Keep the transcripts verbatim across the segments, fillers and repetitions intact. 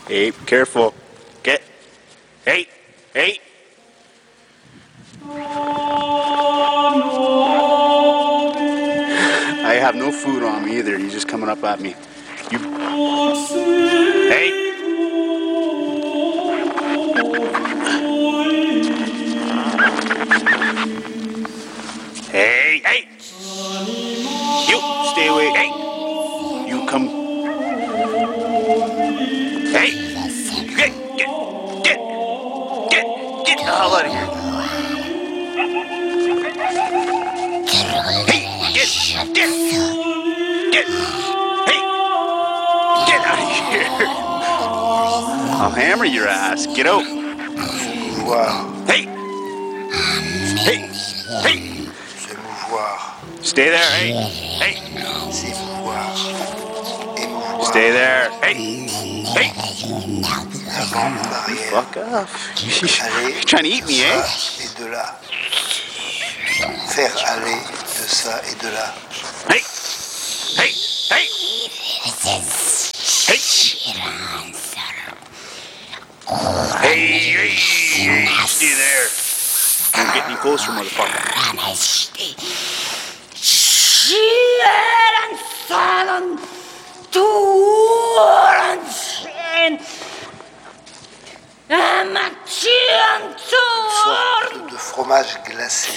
Hey, careful. Get. Hey, hey. I have no food on me either. He's just coming up at me. You. Hey. Hey, hey. You stay away. Hey. You come. Hey. Get, get, get, get, get the hell out of here. Hey, get, get, get. Hey, get out of here. I'll hammer your ass. Get out. Wow. Hey. Hey. Hey. S'émouvoir. Stay there. Hey. Hey. S'émouvoir. Émouvoir. Stay there. Hey. Hey. Avant, en arrière. Fuck off. Aller You're trying to eat me, de eh? ça et de là. Faire aller de ça et de là. Hey. Hey. Hey. Hey. Hey. Hey. Hey. Stay there. Don't get any closer, motherfucker. Une sorte de fromage glacé.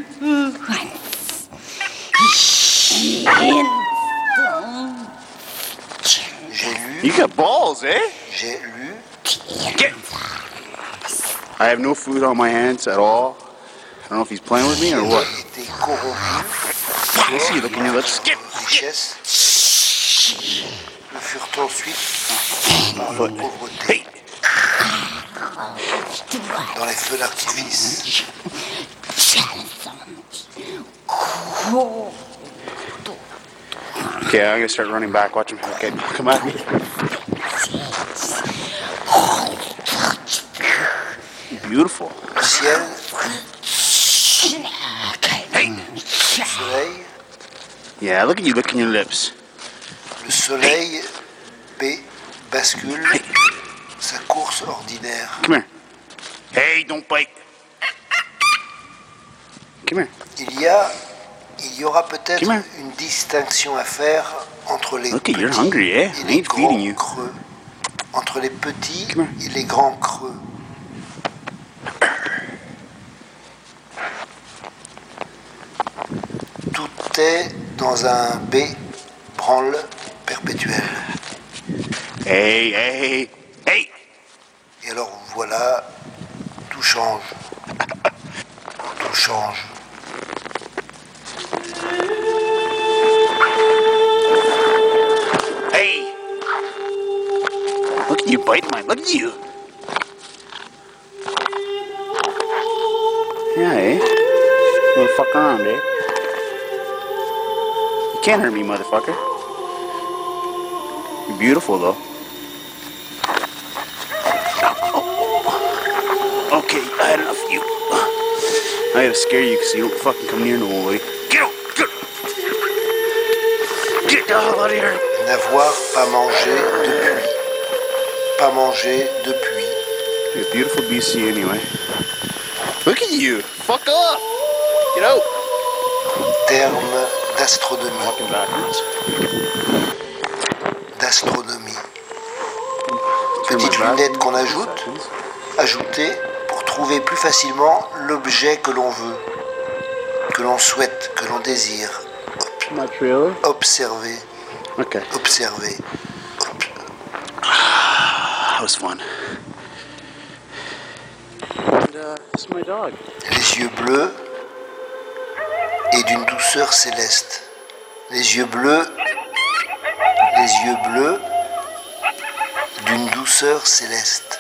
J'ai lu, You got balls, eh? j'ai lu, Get. I have no food on my hands at all. I don't know if he's playing with me or what. j'ai été corrompu Let's see, look in your lips. Get. richesse, le furent ensuite par la Foot. pauvreté Hey. dans les feux d'artifice. Okay, I'm gonna start running back. Watch him. Okay, come at me. Beautiful. Le ciel, Hey. le soleil, Yeah, look at you licking your lips. le soleil B bascule sa course ordinaire. Come here. Hey, don't bite. Come here. Il y a, il y aura peut-être Come here. une distinction à faire entre les Look, you're petits hungry, eh? et I les ain't feeding grands you. creux. Entre les petits Come et les grands creux. Tout est dans un B branle perpétuel. Hey, hey, hey. Et alors voilà, tout change. Tout change. Hey. Look at you biting my. Look at you. Yeah, eh? You wanna fuck around, eh? You can't hurt me, motherfucker. You're beautiful, though. Okay, I had enough of you. I gotta scare you because you don't fucking come near no way. Get out! Get out! Get the hell out of here! N'avoir pas mangé depuis. Pas mangé depuis. You're a beautiful B C anyway. Look at you! Fuck off! Get out! Terme d'astronomie. Walking backwards. D'astronomie. Turn my Petite back lunette in qu'on two ajoute, seconds. ajoutée pour trouver plus facilement l'objet que l'on veut, que l'on souhaite, que l'on désire. My trailer. Observer, Okay. observer. That was fun. And uh, this is my dog. Les yeux bleus et d'une douceur céleste. Les yeux bleus, les yeux bleus d'une douceur céleste.